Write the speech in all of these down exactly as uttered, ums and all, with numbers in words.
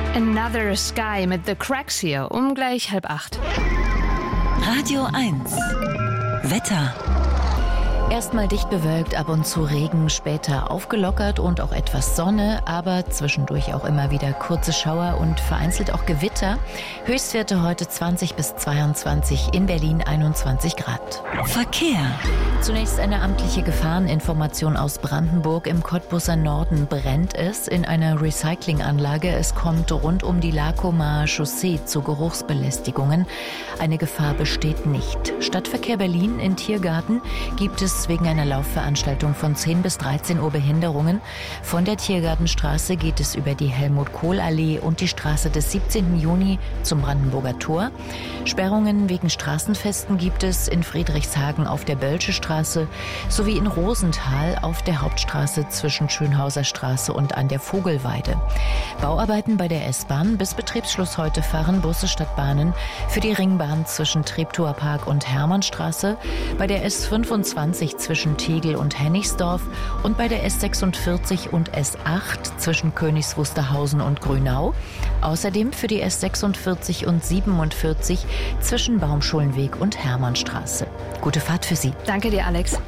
Another Sky mit The Cracks hier um gleich halb acht. Radio eins. Wetter. Erstmal dicht bewölkt, ab und zu Regen, später aufgelockert und auch etwas Sonne, aber zwischendurch auch immer wieder kurze Schauer und vereinzelt auch Gewitter. Höchstwerte heute zwanzig bis zweiundzwanzig, in Berlin einundzwanzig Grad. Verkehr. Zunächst eine amtliche Gefahreninformation aus Brandenburg. Im Cottbuser Norden brennt es in einer Recyclinganlage. Es kommt rund um die Lacomaer Chaussee zu Geruchsbelästigungen. Eine Gefahr besteht nicht. Stadtverkehr Berlin in Tiergarten gibt es wegen einer Laufveranstaltung von zehn bis dreizehn Uhr Behinderungen. Von der Tiergartenstraße geht es über die Helmut-Kohl-Allee und die Straße des siebzehnten Juni zum Brandenburger Tor. Sperrungen wegen Straßenfesten gibt es in Friedrichshagen auf der Bölsche Straße sowie in Rosenthal auf der Hauptstraße zwischen Schönhauser Straße und an der Vogelweide. Bauarbeiten bei der S-Bahn. Bis Betriebsschluss heute fahren Busse statt Bahnen für die Ringbahn zwischen Treptower Park und Hermannstraße, bei der S fünfundzwanzig zwischen Tegel und Hennigsdorf und bei der S sechsundvierzig und S acht zwischen Königs Wusterhausen und Grünau. Außerdem für die S sechsundvierzig und siebenundvierzig zwischen Baumschulenweg und Hermannstraße. Gute Fahrt für Sie. Danke dir, Alex.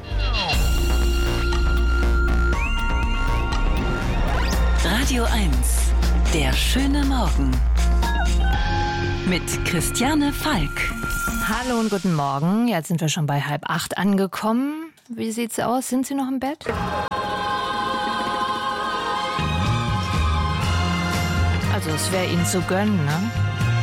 Radio eins. Der schöne Morgen. Mit Christiane Falk. Hallo und guten Morgen. Jetzt sind wir schon bei halb acht angekommen. Wie sieht's aus? Sind Sie noch im Bett? Also es wäre Ihnen zu gönnen, ne?